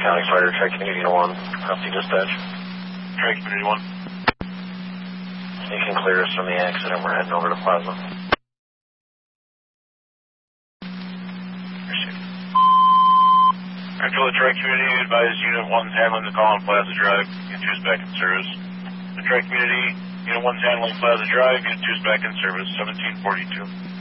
County Fire, Tri Community 1, copy dispatch. Tri Community 1. You can clear us from the accident, we're heading over to Plaza. Control Tri Community, advise Unit 1's handling the call on Plaza Drive, Unit 2's back in service. The Tri Community, Unit 1's handling Plaza Drive, Unit 2's back in service, 1742.